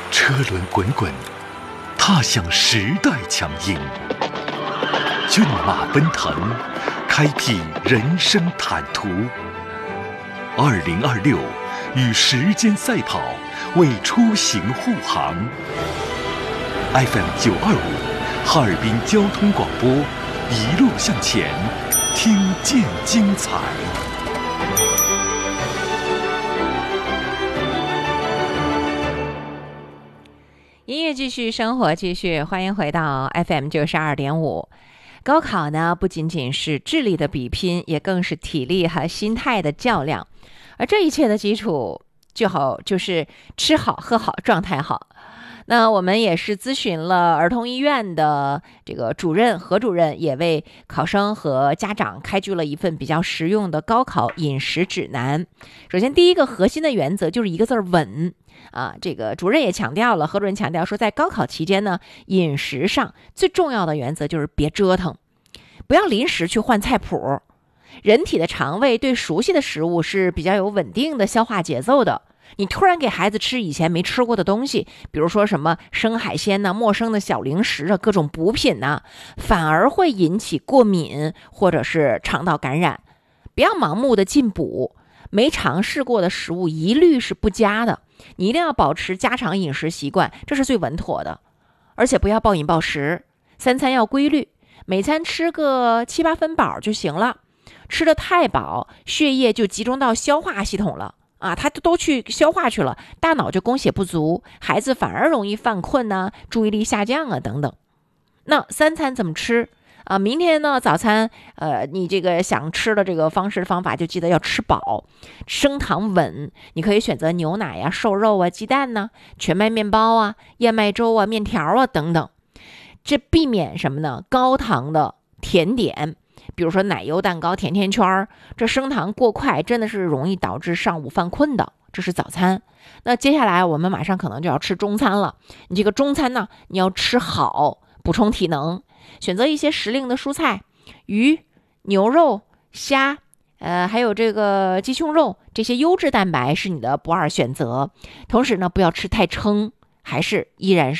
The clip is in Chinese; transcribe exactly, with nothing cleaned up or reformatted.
车轮滚滚，踏向时代强音。骏马奔腾，开辟人生坦途。二零二六，与时间赛跑，为出行护航。F M 九二五，哈尔滨交通广播，一路向前，听见精彩。 音乐继续，生活继续，欢迎回到 F M 九十二点五。高考呢，不仅仅是智力的比拼，也更是体力和心态的较量。而这一切的基础，就好就是吃好、喝好、状态好。那我们也是咨询了儿童医院的这个主任何主任，也为考生和家长开具了一份比较实用的高考饮食指南。首先，第一个核心的原则就是一个字儿稳啊。这个主任也强调了，何主任强调说，在高考期间呢，饮食上最重要的原则就是别折腾，不要临时去换菜谱。人体的肠胃对熟悉的食物是比较有稳定的消化节奏的。你突然给孩子吃以前没吃过的东西，比如说什么生海鲜呐、陌生的小零食啊、各种补品呐，反而会引起过敏或者是肠道感染。不要盲目的进补，没尝试过的食物一律是不加的。你一定要保持家常饮食习惯，这是最稳妥的。而且不要暴饮暴食，三餐要规律，每餐吃个七八分饱就行了。吃得太饱，血液就集中到消化系统了。啊，他都去消化去了，大脑就供血不足，孩子反而容易犯困呐、啊，注意力下降啊等等。那三餐怎么吃啊？明天呢早餐，呃，你这个想吃的这个方式的方法就记得要吃饱，升糖稳，你可以选择牛奶呀、瘦肉啊、鸡蛋呐、全麦面包啊、燕麦粥啊、面条啊等等。这避免什么呢？高糖的甜点。比如说奶油蛋糕、甜甜圈，这升糖过快真的是容易导致上午犯困的。这是早餐。那接下来我们马上可能就要吃中餐了。你这个中餐呢，你要吃好，补充体能，选择一些时令的蔬菜，鱼、牛肉、虾，呃，还有这个鸡胸肉，这些优质蛋白是你的不二选择。同时呢，不要吃太撑，还是依然是